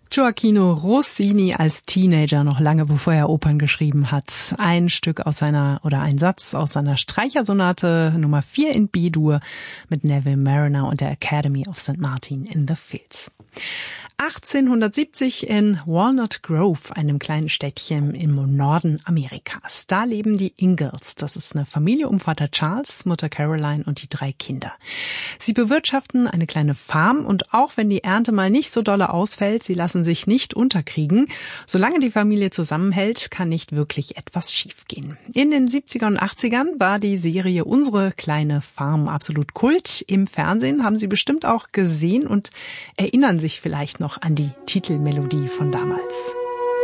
Gioacchino Rossini als Teenager, noch lange bevor er Opern geschrieben hat. Ein Satz aus seiner Streichersonate Nummer 4 in B-Dur mit Neville Marriner und der Academy of St. Martin in the Fields. 1870 in Walnut Grove, einem kleinen Städtchen im Norden Amerikas. Da leben die Ingalls. Das ist eine Familie um Vater Charles, Mutter Caroline und die 3 Kinder. Sie bewirtschaften eine kleine Farm und auch wenn die Ernte mal nicht so dolle ausfällt, sie lassen sich nicht unterkriegen. Solange die Familie zusammenhält, kann nicht wirklich etwas schiefgehen. In den 70er und 80ern war die Serie Unsere kleine Farm absolut Kult. Im Fernsehen haben Sie bestimmt auch gesehen und erinnern sich vielleicht noch an die Titelmelodie von damals.